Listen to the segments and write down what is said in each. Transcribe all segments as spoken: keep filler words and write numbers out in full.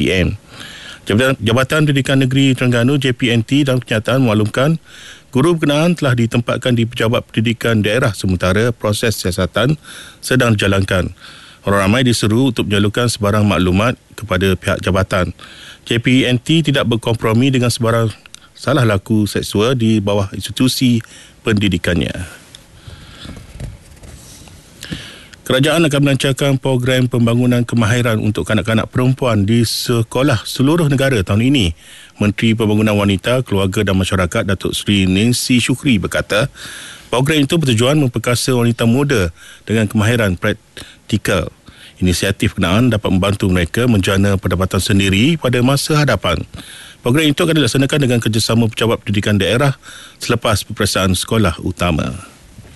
P M. Jabatan, Jabatan Pendidikan Negeri Terengganu J P N T dalam kenyataan maklumkan guru berkenaan telah ditempatkan di Pejabat Pendidikan Daerah sementara proses siasatan sedang dijalankan. Orang ramai diseru untuk menyalurkan sebarang maklumat kepada pihak jabatan. J P N T tidak berkompromi dengan sebarang salah laku seksual di bawah institusi pendidikannya. Kerajaan akan melancarkan program pembangunan kemahiran untuk kanak-kanak perempuan di sekolah seluruh negara tahun ini. Menteri Pembangunan Wanita, Keluarga dan Masyarakat Datuk Seri Nancy Shukri berkata, program itu bertujuan memperkasa wanita muda dengan kemahiran praktikal. Inisiatif berkenaan dapat membantu mereka menjana pendapatan sendiri pada masa hadapan. Program itu akan dilaksanakan dengan kerjasama Pejabat Pendidikan Daerah selepas peperiksaan sekolah utama.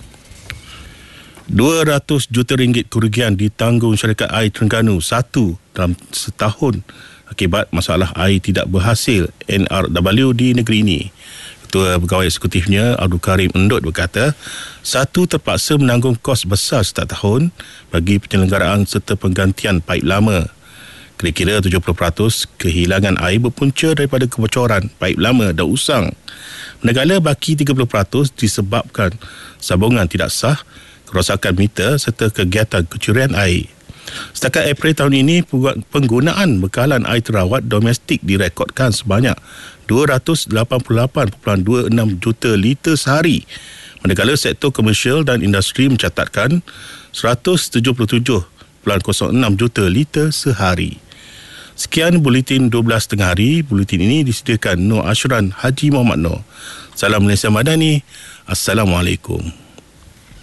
dua ratus juta ringgit kerugian ditanggung syarikat air Terengganu satu dalam setahun akibat masalah air tidak berhasil N R W di negeri ini. Ketua Pegawai Eksekutifnya Abdul Karim Endut berkata, satu terpaksa menanggung kos besar setiap tahun bagi penyelenggaraan serta penggantian paip lama. Kira-kira tujuh puluh peratus kehilangan air berpunca daripada kebocoran paip lama dan usang. Manakala baki tiga puluh peratus disebabkan sambungan tidak sah, kerosakan meter serta kegiatan kecurian air. Setakat April tahun ini, penggunaan bekalan air terawat domestik direkodkan sebanyak dua ratus lapan puluh lapan perpuluhan dua enam juta liter sehari. Manakala sektor komersial dan industri mencatatkan seratus tujuh puluh tujuh perpuluhan kosong enam juta liter sehari. Sekian Buletin dua belas tengah hari. Buletin ini disediakan Nur Ashran Haji Muhammad Nur. Salam Malaysia Madani. Assalamualaikum.